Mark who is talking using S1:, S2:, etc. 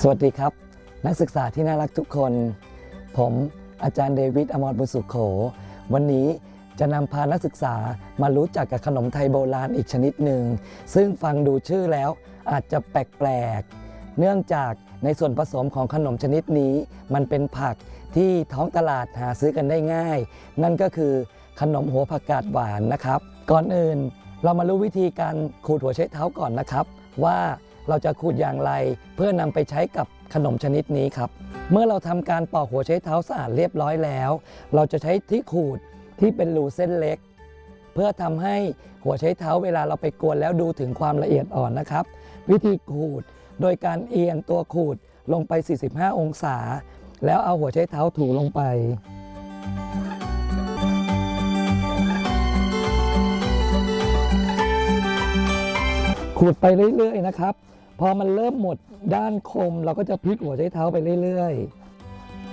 S1: สวัสดีครับนักศึกษาที่น่ารักทุกคนผมอาจารย์เดวิดอมรบุญสุขโขวันนี้จะนำพานักศึกษามารู้จักกับขนมไทยโบราณอีกชนิดหนึ่งซึ่งฟังดูชื่อแล้วอาจจะแปลกๆเนื่องจากในส่วนผสมของขนมชนิดนี้มันเป็นผักที่ท้องตลาดหาซื้อกันได้ง่ายนั่นก็คือขนมหัวผักกาดหวานนะครับก่อนอื่นเรามารู้วิธีการขูดหัวไชเท้าก่อนนะครับว่าเราจะขูดอย่างไรเพื่อนำไปใช้กับขนมชนิดนี้ครับเมื่อเราทำการปอกหัวไชเท้าสะอาดเรียบร้อยแล้วเราจะใช้ที่ขูดที่เป็นรูเส้นเล็กเพื่อทำให้หัวไชเท้าเวลาเราไปกวนแล้วดูถึงความละเอียดอ่อนนะครับวิธีขูดโดยการเอียงตัวขูดลงไป45องศาแล้วเอาหัวไชเท้าถูลงไปขูดไปเรื่อยๆนะครับพอมันเริ่มหมดด้านคมเราก็จะพลิกหัวไชเท้าไปเรื่อยๆ